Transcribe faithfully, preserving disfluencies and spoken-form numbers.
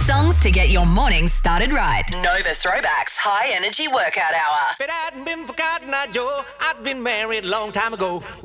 Songs to get your morning started right. Nova Throwbacks High Energy Workout Hour. If it hadn't been for Cotton Eye Joe, I'd been married a long time ago.